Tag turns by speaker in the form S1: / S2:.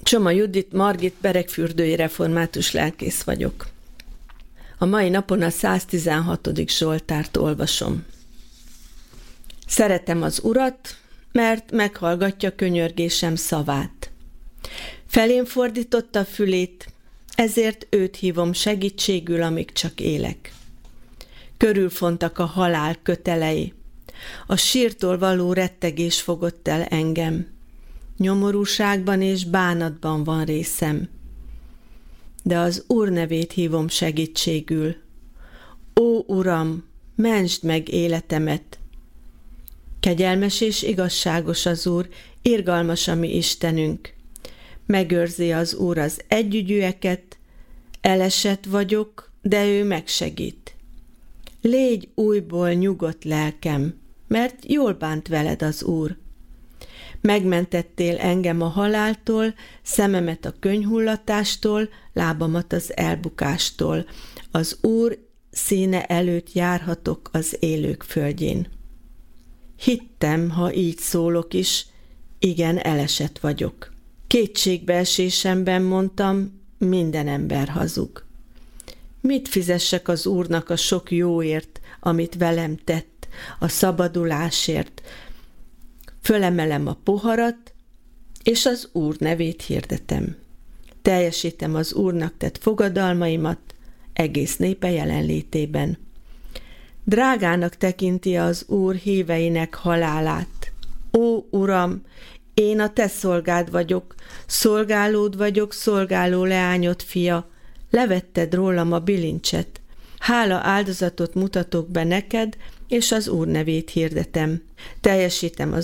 S1: Csoma Judit, Margit, beregfürdői református lelkész vagyok. A mai napon a 116. Zsoltárt olvasom. Szeretem az Urat, mert meghallgatja könyörgésem szavát. Felém fordította a fülét, ezért őt hívom segítségül, amíg csak élek. Körülfontak a halál kötelei, a sírtól való rettegés fogott el engem. Nyomorúságban és bánatban van részem. De az Úr nevét hívom segítségül. Ó, Uram, mentsd meg életemet! Kegyelmes és igazságos az Úr, irgalmas a mi Istenünk. Megőrzi az Úr az együgyűeket, elesett vagyok, de ő megsegít. Légy újból nyugodt lelkem, mert jól bánt veled az Úr. Megmentettél engem a haláltól, szememet a könyhullatástól, lábamat az elbukástól. Az Úr színe előtt járhatok az élők földjén. Hittem, ha így szólok is, igen, elesett vagyok. Kétségbeesésemben mondtam, minden ember hazug. Mit fizessek az Úrnak a sok jóért, amit velem tett, a szabadulásért? Fölemelem a poharat, és az Úr nevét hirdetem. Teljesítem az Úrnak tett fogadalmaimat egész népe jelenlétében. Drágának tekinti az Úr híveinek halálát. Ó, Uram, én a te szolgád vagyok, szolgálód vagyok, szolgáló leányod fia, levetted rólam a bilincset. Hála áldozatot mutatok be neked, és az Úr nevét hirdetem. Teljesítem az